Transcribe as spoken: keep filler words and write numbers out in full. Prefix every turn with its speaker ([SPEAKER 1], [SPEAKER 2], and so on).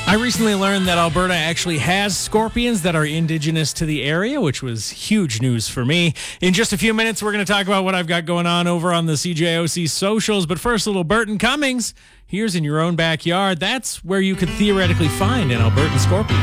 [SPEAKER 1] I recently learned that Alberta actually has scorpions that are indigenous to the area, which was huge news for me. In just a few minutes, we're going to talk about what I've got going on over on the C J O C socials. But first, a little Burton Cummings. Here's In Your Own Backyard. That's where you could theoretically find an Albertan scorpion.